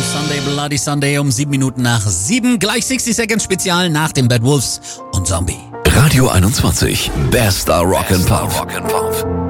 Sunday, Bloody Sunday um 7 Minuten nach 7. Gleich 60 Seconds Spezial nach dem Bad Wolves und Zombie. Radio 21, bester Rock'n'Pop.